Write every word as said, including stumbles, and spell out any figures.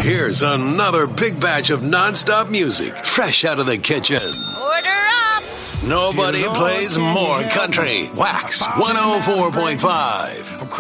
Here's another big batch of nonstop music, fresh out of the kitchen. Order up! Nobody plays more country. Wax one oh four point five.